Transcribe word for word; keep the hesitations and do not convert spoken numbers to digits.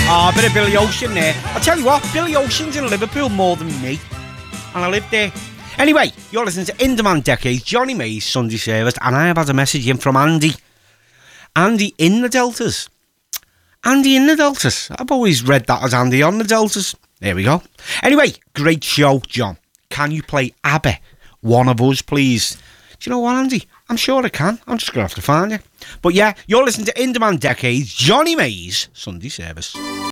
Oh, a bit of Billy Ocean there. I'll tell you what, Billy Ocean's in Liverpool more than me. And I live there. Anyway, you're listening to In Demand Decades, Johnny May's Sunday Service, and I have had a message in from Andy. Andy in the Deltas. Andy in the Deltas. I've always read that as Andy on the Deltas. There we go. Anyway, great show, John. Can you play ABBA? One of Us, please. Do you know what, Andy? I'm sure I can. I'm just going to have to find you. But yeah, you're listening to In Demand Decades, Johnny May's Sunday Service.